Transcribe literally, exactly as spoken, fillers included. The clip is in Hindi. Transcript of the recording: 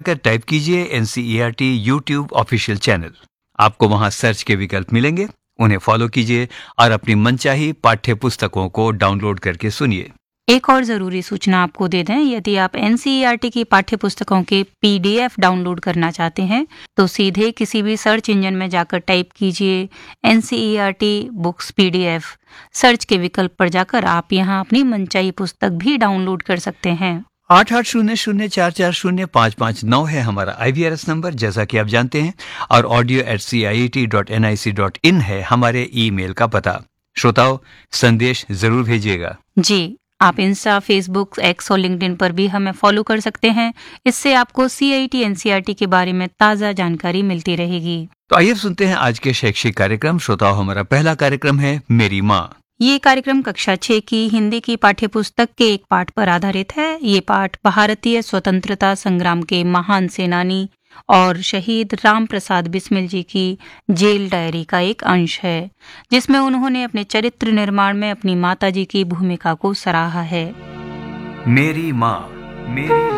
जाकर टाइप कीजिए एनसीईआरटी यूट्यूब ऑफिशियल चैनल। आपको वहां सर्च के विकल्प मिलेंगे, उन्हें फॉलो कीजिए और अपनी मनचाही पाठ्य पुस्तकों को डाउनलोड करके सुनिए। एक और जरूरी सूचना आपको दे दें, यदि आप एनसीईआरटी की पाठ्य पुस्तकों के पीडीएफ डाउनलोड करना चाहते हैं तो सीधे किसी भी सर्च इंजन में जाकर टाइप कीजिए एनसीईआरटी बुक्स पीडीएफ। सर्च के विकल्प पर जाकर आप यहां अपनी मनचाही पुस्तक भी डाउनलोड कर सकते हैं। आठ आठ शून्य शून्य चार चार शून्य पाँच पाँच नौ है हमारा आईवीआरएस नंबर, जैसा कि आप जानते हैं, और audio eight C I E T dot N I C dot in है हमारे ईमेल का पता। श्रोताओं, संदेश जरूर भेजिएगा। जी, आप इंस्टा, फेसबुक, एक्स और लिंक्डइन पर भी हमें फॉलो कर सकते हैं। इससे आपको सीआईटी एनसीईआरटी के बारे में ताज़ा जानकारी मिलती रहेगी। तो आइए सुनते हैं आज के शैक्षिक कार्यक्रम। श्रोताओं, हमारा पहला कार्यक्रम है मेरी माँ। ये कार्यक्रम कक्षा छह की हिंदी की पाठ्य पुस्तक के एक पाठ पर आधारित है। ये पाठ भारतीय स्वतंत्रता संग्राम के महान सेनानी और शहीद राम प्रसाद बिस्मिल जी की जेल डायरी का एक अंश है, जिसमें उन्होंने अपने चरित्र निर्माण में अपनी माताजी की भूमिका को सराहा है। मेरी माँ। मेरी